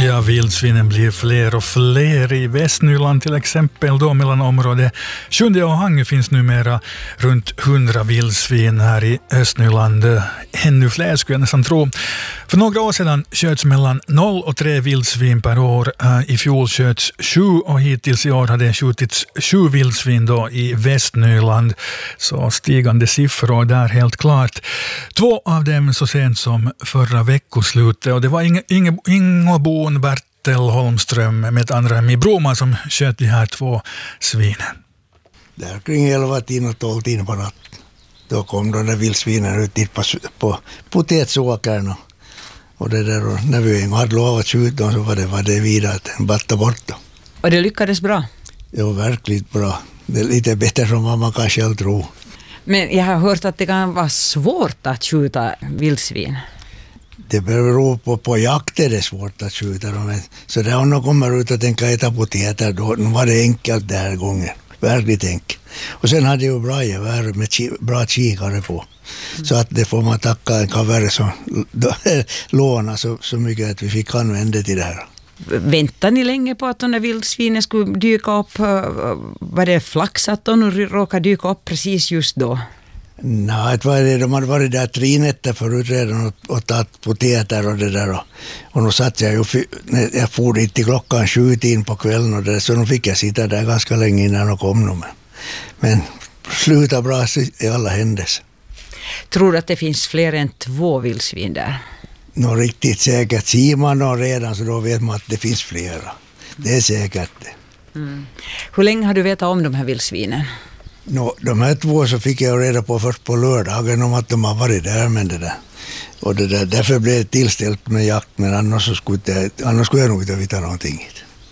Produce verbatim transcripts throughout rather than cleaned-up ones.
Ja, vildsvinen blir fler och fler i Västnyland till exempel. Då mellan området Sjunde och Hangö finns numera runt hundra vildsvin. Här i Östnyland ännu fler skulle jag nästan tro. För några år sedan sköts mellan noll och tre vildsvin per år. I fjol sköts sju och hittills i år hade skjutits sju vildsvin då i Västnyland. Så stigande siffror där helt klart. Två av dem så sent som förra veckoslutet, och det var Inge, Inge, Ingo Bon Bertel Holmström med andra i Broma som sköt de här två svinen. Där kring elva tin och tolv tin på natten. Då kom de där vildsvinen ut dit på, på potetsåkern och, och det där, och när vi hade lovat skjuta dem så var det, var det vidare att den battade bort dem. Och det lyckades bra? Det var verkligen bra. Det är lite bättre som vad man kan själv tro. Men jag har hört att det kan vara svårt att skjuta vildsvin. Det beror på, på jakt är det svårt att skjuta dem. Så där om de kommer ut och tänker äta potäter, då var det enkelt den här gången. Verkligt enkelt. Och sen hade jag bra gevär med ki- bra kikare på. Mm. Så att det får man tacka en kavare som lånade så, så mycket att vi fick använda till det här. Väntar ni länge på att de där vildsvinen skulle dyka upp? Var det flax att de råkade dyka upp precis just då? Nej, det var det. De hade varit där tre nätter förut redan och, och tagit potäter och det där. Och, och nu satt jag ju, jag for dit till klockan sju in på kvällen och det, så nu fick jag sitta där ganska länge innan de kom nu. Men, men sluta bra i alla händelser. Tror du att det finns fler än två vildsvin där? Nå riktigt säkert. Ser man dem redan så då vet man att det finns flera. Det är säkert det. Mm. Hur länge har du vetat om de här vildsvinen? Nå, de här två så fick jag reda på först på lördagen om att de har varit där med det där. Och det där, därför blev det tillställt med jakt, men annars, så skulle, jag, annars skulle jag nog inte veta någonting.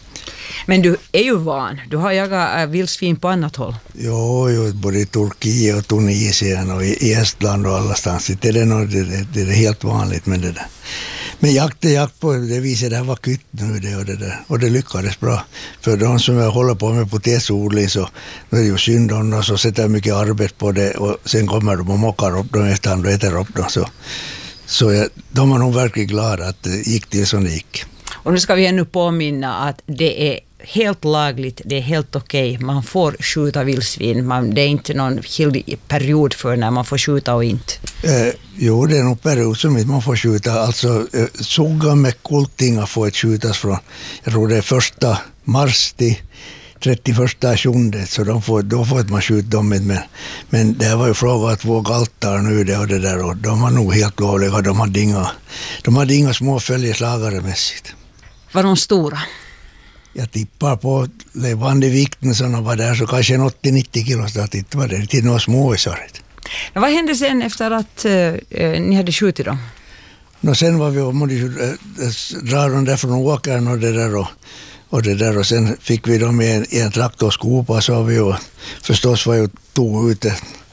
Men du är ju van. Du har jagat vildsvin på annat håll. Jo, jo, både i Turkiet och Tunisien och i Estland och allastans. Det är, det, det, det är helt vanligt med det där. Men jakt är jakt på det viset, det var kytt nu det och det där. Och det lyckades bra. För de som jag håller på med potätsodling så är det ju synd om dem, så sätter mycket arbete på det och sen kommer de och mockar upp dem efter och äter upp dem. Så, så jag, de var nog verkligen glada att det gick till som det gick. Och nu ska vi ännu påminna att det är helt lagligt, det är helt okej. Man får skjuta vildsvin. Man, det är inte någon period för när man får skjuta och inte. Eh, jo, det är nog period som man får skjuta. Alltså, eh, såga med kultingar får ett skjutas från, jag tror det är första mars till trettioförsta sjunde, så de får, då får man skjuta dem med. Men, men det var ju fråga att våga altar nu det och det där, och de var nog helt lovliga. De hade inga, de hade inga små följeslagare mässigt. Var de stora? Jag tippar på levande vikten som de var där, så kanske åttio till nittio kilo, så det var det till några små i svaret. Men vad hände sen efter att eh, ni hade skjutit dem? Och sen var vi och måste äh, dra dem där från åkern och det där och, och det där, och sen fick vi dem i en, i en traktorskopa, så vi och förstås var jag tog ut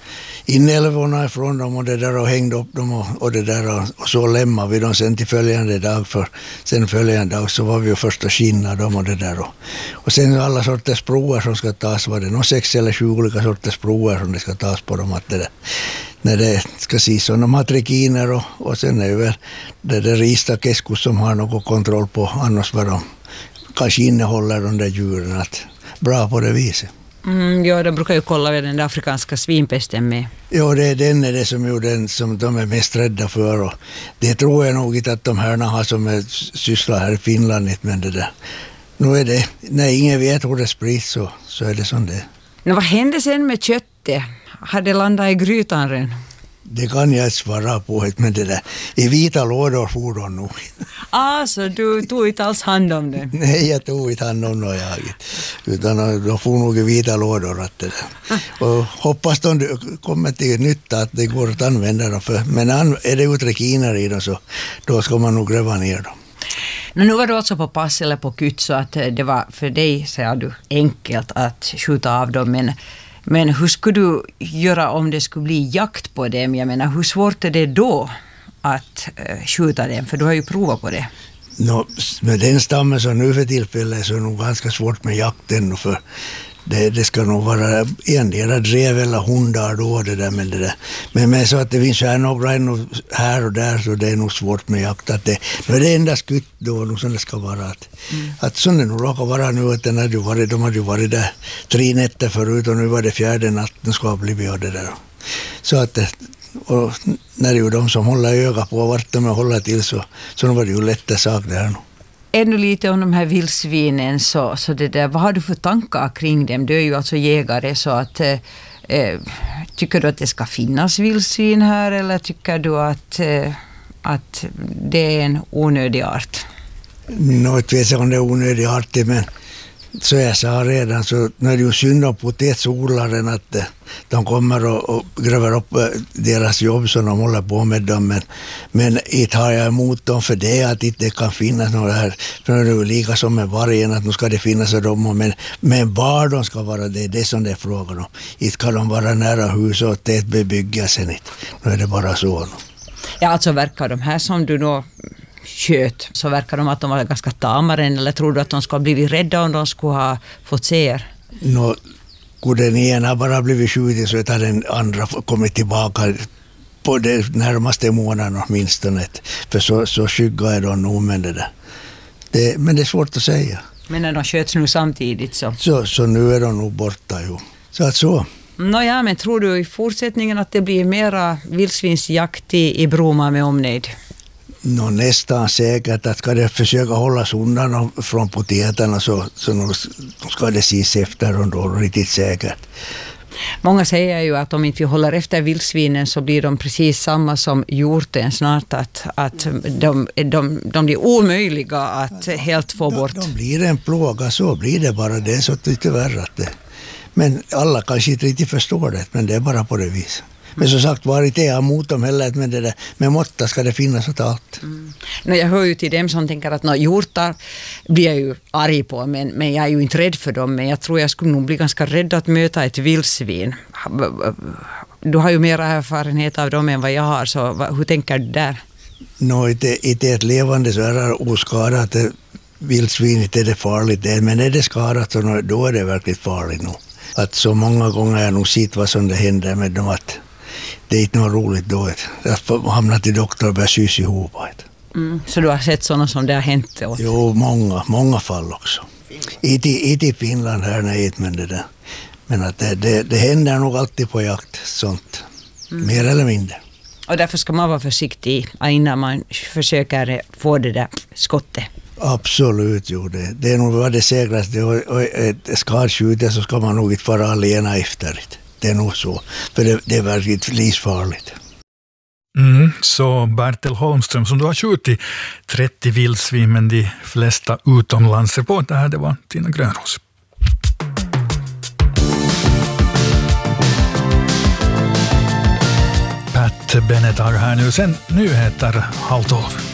inälvorna ifrån dem och det där och hängde upp dem och, och det där och, och så lämnade vi dem sen till följande dag, för sen följande dag så var vi ju först och skinna dem och det där och, och sen alla sorters prover som ska tas, var det nog sex eller sju olika sorters prover som det ska tas på dem, att det där, när det ska se så de har trekiner och, och sen är det väl det där rista keskus som har någon kontroll på, annars var de kanske innehåller de där djuren, att bra på det viset. Mm, ja, de brukar ju kolla med den där afrikanska svinpesten med. Ja, det är den, är det som, är den som de är mest rädda för. Och det tror jag nog inte att de här har som är sysslar här i Finland. Men det där. Nu är det, när ingen vet hur det sprids så, så är det som det. Men vad hände sen med köttet? Hade landat i grytan redan? Det kan jag svara på, men det där, i vita lådor for de nog. Ah, så du tog inte alls hand om det? Nej, jag tog inte hand om det, jag. Utan de får nog i vita lådor. Att det där. Och hoppas de kommer till nytta att det går att använda dem. För, men är det utrekiner i dem så då ska man nog gräva ner dem. Men nu var du alltså på pass eller på kytt, så att det var för dig, säger du, enkelt att skjuta av dem. Men, men hur skulle du göra om det skulle bli jakt på dem? Jag menar, hur svårt är det då att uh, skjuta dem? För du har ju provat på det. No, med den stammen som nu för tillfället så är det nog ganska svårt med jakten. För Det, det ska nog vara endera drev eller hundar då det där med det där. Men, men så att det finns här några ännu här och där så det är nog svårt med jakt. Att det, det är det enda skutt då som det ska vara. Att, mm. att som det nog råkar vara nu att när du varit, de hade ju varit där tre nätter förut och nu var det fjärde natten ska ha blivit av det där. Så att och när det är ju de som håller öga på vart de håller till så, så var det ju lätta sak där nu. Ännu lite om de här vildsvinen, så, så det där, vad har du för tankar kring dem? Du är ju alltså jägare, så att eh, tycker du att det ska finnas vildsvin här eller tycker du att, eh, att det är en onödig art? Nå, jag vet inte om det är onödig art, men så jag sa redan så när det är ju synd om potätsodlaren att de kommer och, och gräver upp deras jobb som de håller på med dem, men, men inte har jag emot dem för det att inte det kan finnas några här, för det är ju lika som med vargen att nu ska det finnas av dem, men, men var de ska vara det är det som det är frågan om. Inte kan de vara nära hus och tät bebyggelsen inte, nu är det bara så. Ja, alltså verkar de här som du då kött, så verkar de att de var ganska tamare, eller tror du att de skulle ha blivit rädda om de skulle ha fått se er? Nå, kunde den ena bara blivit skjuten så har den andra kommit tillbaka på det närmaste månaden åtminstone. För så, så skygga är de nog, men det där. Det, men det är svårt att säga. Men när de sköts nu samtidigt så? Så, så nu är de nog borta ju. Så att så. Nåja, men tror du i fortsättningen att det blir mera vildsvinsjakt i, i Broma med omnejd? Nå, nästan säkert att ska det försöka hållas undan från potäterna så, så nog ska det ses efter och då riktigt säkert. Många säger ju att om inte vi håller efter vildsvinen så blir de precis samma som hjorten snart, att, att de, de, de blir omöjliga att helt få bort. De, de blir en plåga, så blir det bara, det är så tyvärr att det. Men alla kanske inte riktigt förstår det, men det är bara på det viset. Men som sagt var inte jag emot dem heller, men det där, med måtta ska det finnas åt allt. Mm. No, jag hör ju till dem som tänker att no, hjortar blir jag ju arg på, men, men jag är ju inte rädd för dem, men jag tror jag skulle nog bli ganska rädd att möta ett vildsvin. Du har ju mer erfarenhet av dem än vad jag har, så hur tänker du där? Nå, inte, inte ett levande så är det oskadat. Vildsvinet är det farligt, men är det skadat så då är det verkligt farligt nog. Att så många gånger har jag nog sett vad som det händer med dem, att det är inte något roligt då att hamna till doktor och börja sys ihop. Mm. Så du har sett sådana som det har hänt åt? Jo, många, många fall också. Inte i Finland här, nej, men det där. Men att det, det, det händer nog alltid på jakt, sånt. Mm. Mer eller mindre. Och därför ska man vara försiktig innan man försöker få det där skottet. Absolut, jo. Det, det är nog vad det säkraste. Och, och ett skadskjutet så ska man nog inte vara alena efter det. Det är nog så. För det, det är verkligen livsfarligt. Mm, så Bertil Holmström, som du har skjutit trettio vildsvin, men de flesta utomlands. Reporter här, det var Tina Grönros. Pat Bennett har här nu. Sen nyheter halv tolv.